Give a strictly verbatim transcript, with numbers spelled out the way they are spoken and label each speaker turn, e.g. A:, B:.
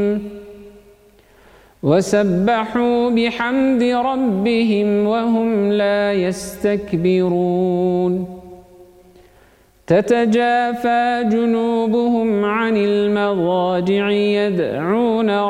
A: وسبحوا بحمد ربهم وهم لا يستكبرون تتجافى جنوبهم عن المضاجع يدعون